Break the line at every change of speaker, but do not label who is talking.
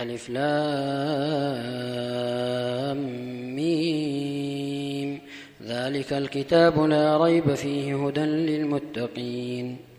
ألف لام ميم ذلك الكتاب لا ريب فيه هدى للمتقين